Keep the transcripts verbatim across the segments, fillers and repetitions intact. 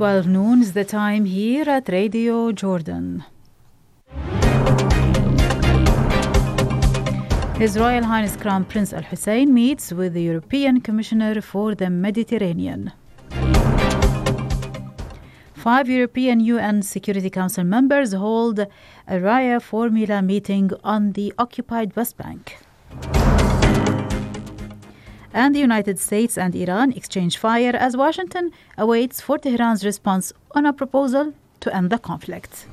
twelve noon is the time here at Radio Jordan. His Royal Highness Crown Prince Al Hussein meets with the European Commissioner for the Mediterranean. Five European U N Security Council members hold a Raya Formula meeting on the occupied West Bank. And the United States and Iran exchange fire as Washington awaits for Tehran's response on a proposal to end the conflict.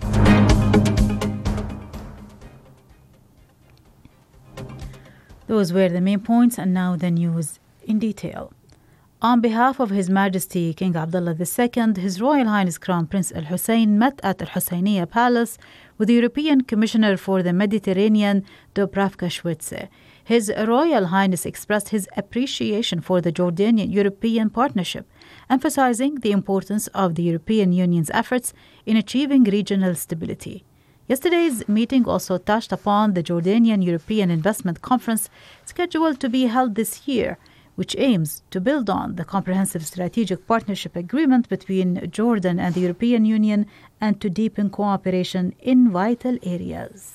Those were the main points, and now the news in detail. On behalf of His Majesty King Abdullah the Second, His Royal Highness Crown Prince Al Hussein met at Al Husseiniya Palace with the European Commissioner for the Mediterranean, Dubravka Šuica. His Royal Highness expressed his appreciation for the Jordanian-European partnership, emphasizing the importance of the European Union's efforts in achieving regional stability. Yesterday's meeting also touched upon the Jordanian-European Investment Conference scheduled to be held this year, which aims to build on the comprehensive strategic partnership agreement between Jordan and the European Union and to deepen cooperation in vital areas.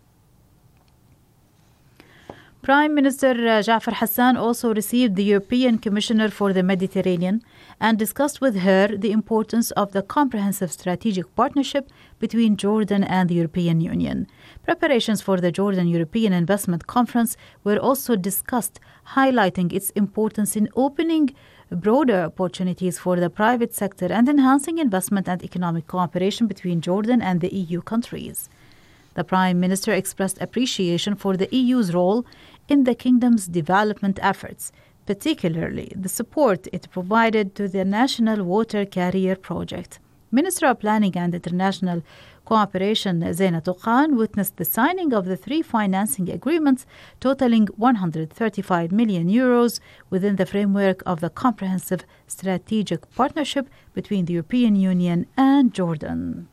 Prime Minister uh, Ja'far Hassan also received the European Commissioner for the Mediterranean and discussed with her the importance of the comprehensive strategic partnership between Jordan and the European Union. Preparations for the Jordan-European Investment Conference were also discussed, highlighting its importance in opening broader opportunities for the private sector and enhancing investment and economic cooperation between Jordan and the E U countries. The Prime Minister expressed appreciation for the E U's role in the kingdom's development efforts, particularly the support it provided to the National Water Carrier Project. Minister of Planning and International Cooperation Zainatou Khan witnessed the signing of the three financing agreements totaling one hundred thirty-five million euros within the framework of the comprehensive strategic partnership between the European Union and Jordan.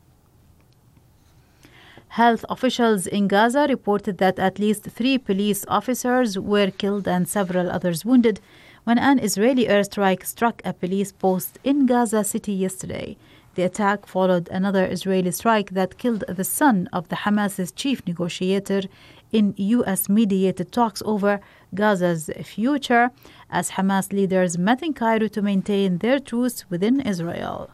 Health officials in Gaza reported that at least three police officers were killed and several others wounded when an Israeli airstrike struck a police post in Gaza City yesterday. The attack followed another Israeli strike that killed the son of the Hamas's chief negotiator in U S-mediated talks over Gaza's future, as Hamas leaders met in Cairo to maintain their truce within Israel.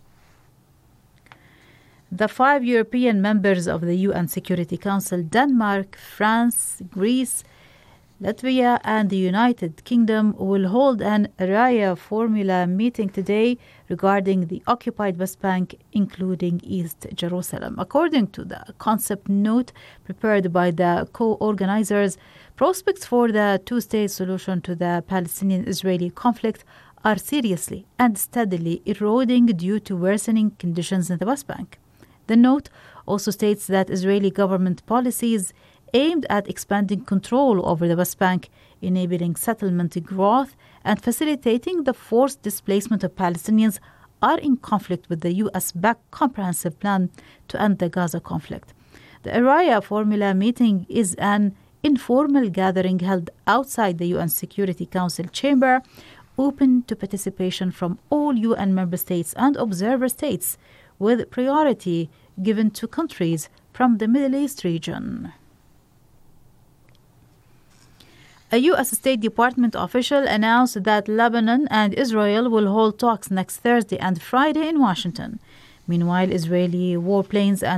The five European members of the U N Security Council, Denmark, France, Greece, Latvia, and the United Kingdom, will hold an Raya Formula meeting today regarding the occupied West Bank, including East Jerusalem. According to the concept note prepared by the co-organizers, prospects for the two-state solution to the Palestinian-Israeli conflict are seriously and steadily eroding due to worsening conditions in the West Bank. The note also states that Israeli government policies aimed at expanding control over the West Bank, enabling settlement growth, and facilitating the forced displacement of Palestinians are in conflict with the U S-backed comprehensive plan to end the Gaza conflict. The Raya Formula meeting is an informal gathering held outside the U N Security Council chamber, open to participation from all U N member states and observer states, with priority given to countries from the Middle East region. A U S State Department official announced that Lebanon and Israel will hold talks next Thursday and Friday in Washington. Meanwhile, Israeli warplanes and